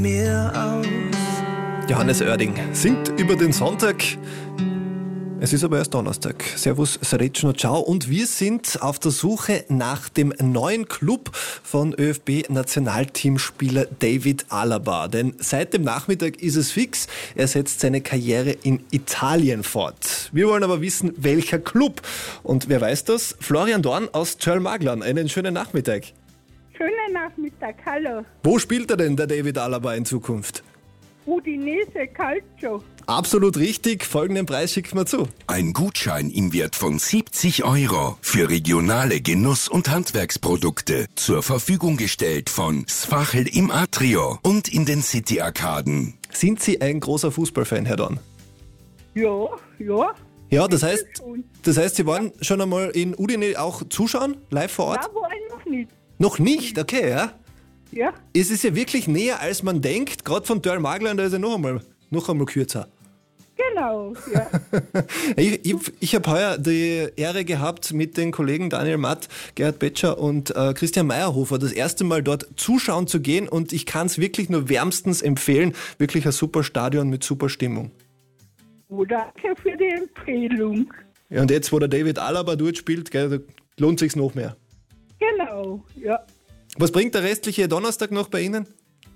mir aus. Johannes Oerding singt über den Sonntag. Es ist aber erst Donnerstag. Servus, Srečno, ciao. Und wir sind auf der Suche nach dem neuen Club von ÖFB-Nationalteamspieler David Alaba. Denn seit dem Nachmittag ist es fix. Er setzt seine Karriere in Italien fort. Wir wollen aber wissen, welcher Club. Und wer weiß das? Florian Dorn aus Tjörn-Maglern. Einen schönen Nachmittag. Schönen Nachmittag, hallo. Wo spielt er denn, der David Alaba, in Zukunft? Udinese Calcio. Absolut richtig. Folgenden Preis schickt man zu. Ein Gutschein im Wert von 70 € für regionale Genuss- und Handwerksprodukte zur Verfügung gestellt von Sfachel im Atrio und in den City-Arkaden. Sind Sie ein großer Fußballfan, Herr Dorn? Ja. Ja, das heißt, Sie waren schon einmal in Udine auch zuschauen, live vor Ort? Da war ich noch nicht. Noch nicht, okay, ja. Ja, Es ist ja wirklich näher, als man denkt. Gerade von Tjörn-Maglern, da ist er noch einmal kürzer. genau. Ja. Ich habe heuer die Ehre gehabt, mit den Kollegen Daniel Matt, Gerhard Betscher und Christian Meyerhofer das erste Mal dort zuschauen zu gehen. Und ich kann es wirklich nur wärmstens empfehlen. Wirklich ein super Stadion mit super Stimmung. Oh, danke für die Empfehlung. Ja, und jetzt, wo der David Alaba dort spielt, gell, da lohnt sich's noch mehr. Genau, ja. Was bringt der restliche Donnerstag noch bei Ihnen?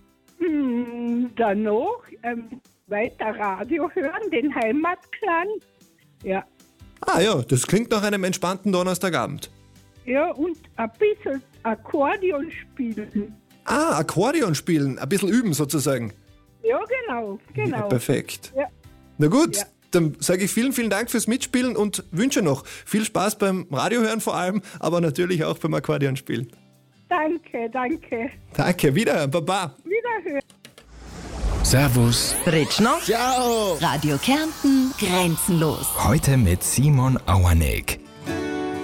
Dann noch weiter Radio hören, den Heimatklang. Ja. Ah ja, das klingt nach einem entspannten Donnerstagabend. Ja, und ein bisschen Akkordeon spielen. Ah, Akkordeon spielen, ein bisschen üben sozusagen. Ja, genau. Ja, perfekt. Ja. Na gut, Ja. dann sage ich vielen, vielen Dank fürs Mitspielen und wünsche noch viel Spaß beim Radiohören vor allem, aber natürlich auch beim Akkordeon spielen. Danke. Danke, wieder, Baba. Wiederhören. Servus. Srečno. Ciao. Radio Kärnten. Grenzenlos. Heute mit Simon Auerneck.